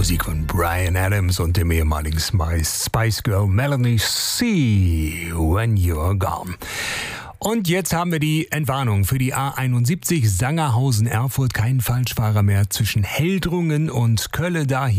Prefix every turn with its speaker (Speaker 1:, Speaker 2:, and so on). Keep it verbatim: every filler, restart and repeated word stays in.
Speaker 1: Musik von Bryan Adams und dem ehemaligen Spice Girl Melanie C. When You're Gone. Und jetzt haben wir die Entwarnung für die A einundsiebzig Sangerhausen-Erfurt. Kein Falschfahrer mehr zwischen Heldrungen und Kölle. Da